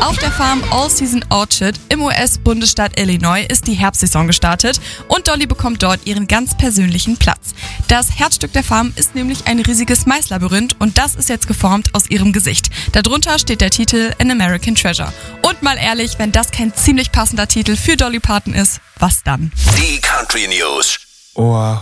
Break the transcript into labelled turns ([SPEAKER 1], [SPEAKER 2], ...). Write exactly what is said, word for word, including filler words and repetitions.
[SPEAKER 1] Auf der Farm All Season Orchard im U S-Bundesstaat Illinois ist die Herbstsaison gestartet und Dolly bekommt dort ihren ganz persönlichen Platz. Das Herzstück der Farm ist nämlich ein riesiges Maislabyrinth und das ist jetzt geformt aus ihrem Gesicht. Darunter steht der Titel An American Treasure. Und mal ehrlich, wenn das kein ziemlich passender Titel für Dolly Parton ist, was dann?
[SPEAKER 2] Die Country News.
[SPEAKER 3] Ohr